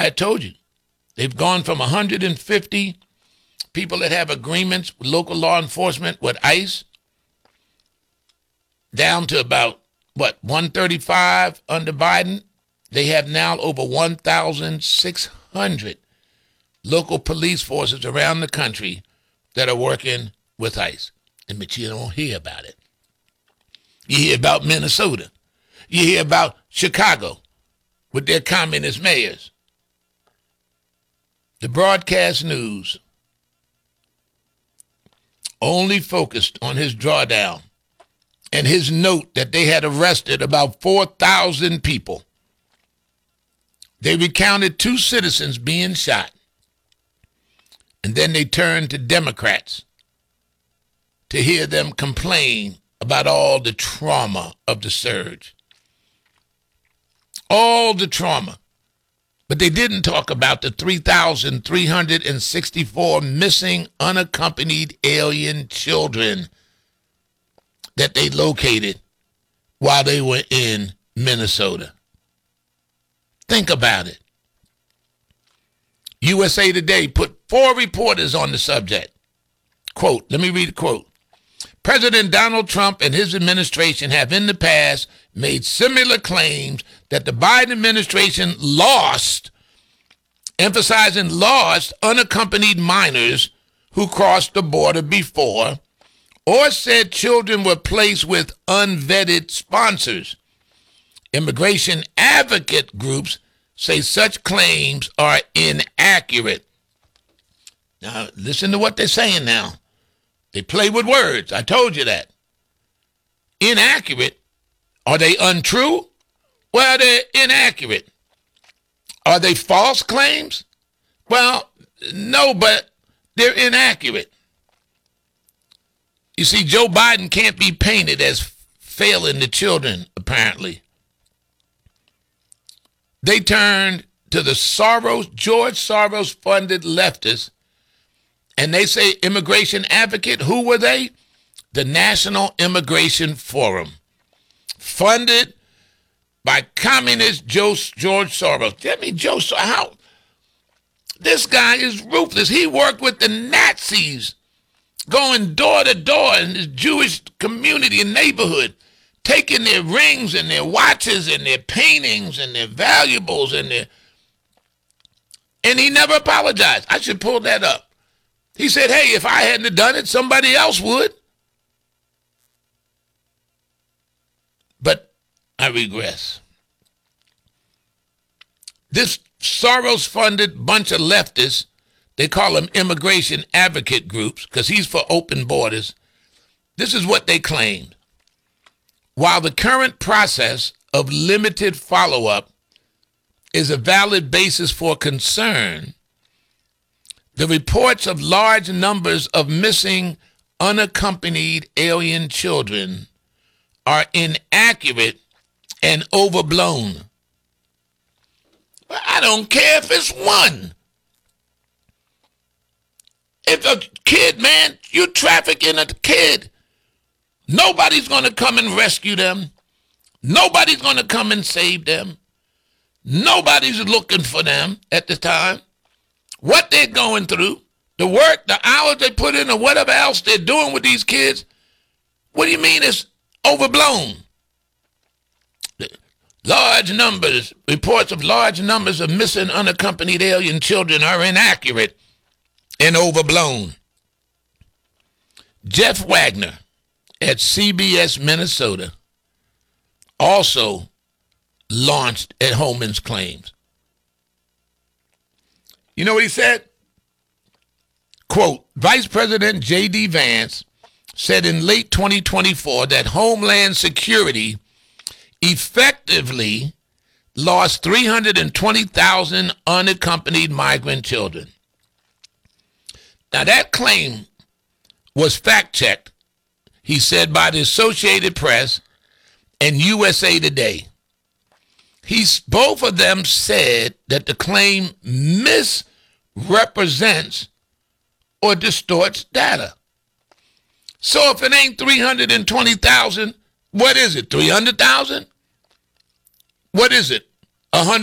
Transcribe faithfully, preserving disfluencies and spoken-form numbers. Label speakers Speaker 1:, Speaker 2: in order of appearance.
Speaker 1: I told you, they've gone from one hundred fifty people that have agreements with local law enforcement with ICE down to about, what, one thirty-five under Biden. They have now over one thousand six hundred local police forces around the country that are working with ICE. And but you don't hear about it. You hear about Minnesota. You hear about Chicago with their communist mayors. The broadcast news only focused on his drawdown and his note that they had arrested about four thousand people. They recounted two citizens being shot. And then they turned to Democrats to hear them complain about all the trauma of the surge. All the trauma. But they didn't talk about the three thousand three hundred sixty-four missing unaccompanied alien children that they located while they were in Minnesota. Think about it. U S A Today put four reporters on the subject. Quote, let me read a quote. President Donald Trump and his administration have in the past made similar claims that the Biden administration lost, emphasizing lost, unaccompanied minors who crossed the border before, or said children were placed with unvetted sponsors. Immigration advocate groups say such claims are inaccurate. Now, listen to what they're saying now. They play with words. I told you that. Inaccurate. Are they untrue? Well, they're inaccurate. Are they false claims? Well, no, but they're inaccurate. You see, Joe Biden can't be painted as failing the children, apparently. They turned to the Soros, George Soros-funded leftists, and they say immigration advocate. Who were they? The National Immigration Forum, funded by communist Joe, George Soros. Tell me, Joe, how? This guy is ruthless. He worked with the Nazis, going door to door in the Jewish community and neighborhood, taking their rings and their watches and their paintings and their valuables and their, and he never apologized. I should pull that up. He said, hey, if I hadn't done it, somebody else would. But I regress. This Soros-funded bunch of leftists, they call them immigration advocate groups because he's for open borders. This is what they claimed. While the current process of limited follow-up is a valid basis for concern, the reports of large numbers of missing unaccompanied alien children are inaccurate and overblown. I don't care if it's one. If a kid, man, you trafficking a kid, nobody's going to come and rescue them. Nobody's going to come and save them. Nobody's looking for them at the time. What they're going through, the work, the hours they put in, or whatever else they're doing with these kids, what do you mean it's overblown? Large numbers, reports of large numbers of missing unaccompanied alien children are inaccurate and overblown. Jeff Wagner at C B S Minnesota also launched at Holman's claims. You know what he said? Quote, Vice President J D Vance said in late twenty twenty-four that Homeland Security effectively lost three hundred twenty thousand unaccompanied migrant children. Now that claim was fact-checked, he said, by the Associated Press and U S A Today. He's, both of them said that the claim misrepresents or distorts data. So if it ain't three hundred twenty thousand, what is it, three hundred thousand? What is it, one hundred?